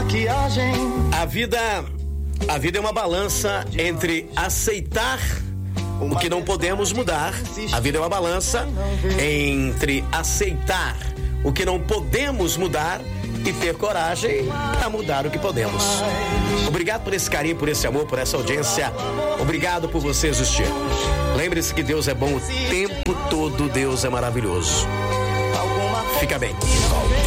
A vida é uma balança entre aceitar o que não podemos mudar. A vida é uma balança entre aceitar o que não podemos mudar e ter coragem para mudar o que podemos. Obrigado por esse carinho, por esse amor, por essa audiência. Obrigado por você existir. Lembre-se que Deus é bom o tempo todo, Deus é maravilhoso. Fica bem.